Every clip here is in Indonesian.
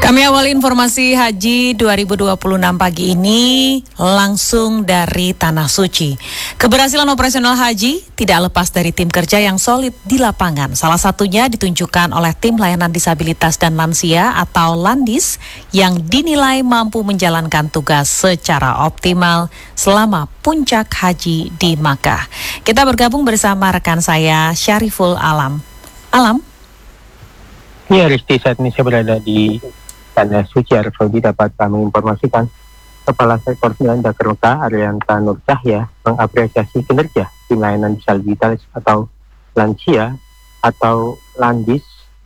Kami awali informasi Haji 2026 pagi ini langsung dari Tanah Suci. Keberhasilan operasional haji tidak lepas dari tim kerja yang solid di lapangan. Salah satunya ditunjukkan oleh tim layanan disabilitas dan lansia atau Landis yang dinilai mampu menjalankan tugas secara optimal selama puncak haji di Makkah. Kita bergabung bersama rekan saya Syariful Alam. Ya, Risti, saat ini saya berada di Tanah Suci Arab Saudi. Dapat kami informasikan Kepala Sektor 9 Dakar Mekah Arianta Nur Cahya mengapresiasi kinerja tim layanan disabilitas atau lansia atau Landis,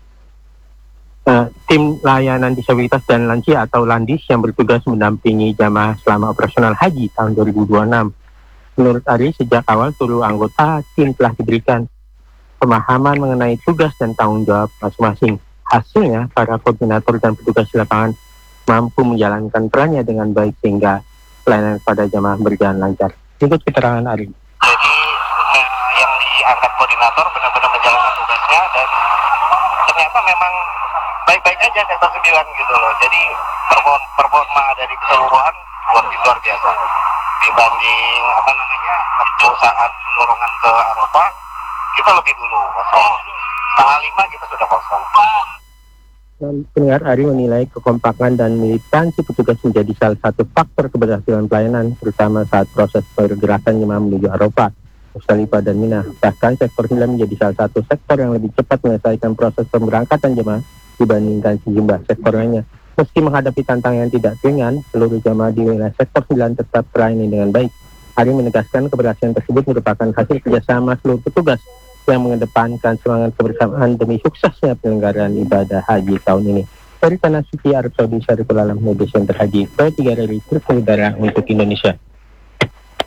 tim layanan disabilitas dan lansia atau Landis yang bertugas mendampingi jamaah selama operasional haji tahun 2026. Menurut Ari, sejak awal seluruh anggota tim telah diberikan pemahaman mengenai tugas dan tanggung jawab masing-masing. Hasilnya, para koordinator dan petugas di lapangan mampu menjalankan perannya dengan baik sehingga pelayanan pada jamaah berjalan lancar. Ikut keterangan Ari. Jadi yang diangkat koordinator benar-benar menjalankan tugasnya dan ternyata memang baik-baik aja sektor 9 gitu loh. Jadi performa dari keseluruhan luar biasa. Dibanding saat dorongan ke Arafah, kita lebih dulu kosong. Tanggal 5 kita sudah kosong. Dan pendengar, Ari menilai kekompakan dan militansi petugas menjadi salah satu faktor keberhasilan pelayanan, terutama saat proses pergerakan jemaah menuju Arafah, Musdalifah dan Mina. Bahkan sektor 9 menjadi salah satu sektor yang lebih cepat menyelesaikan proses pemberangkatan jemaah dibandingkan sejumlah sektor lainnya. Meski menghadapi tantangan yang tidak ringan, seluruh jemaah di wilayah sektor 9 tetap terlayani dengan baik. Ari menegaskan keberhasilan tersebut merupakan hasil kerjasama seluruh petugas yang mengedepankan semangat kebersamaan demi suksesnya penyelenggaraan ibadah haji tahun ini. Dari Tanah Suci Arab Saudi, Syariful Alam, Media Center Haji, 3 dari Terus Udara untuk Indonesia.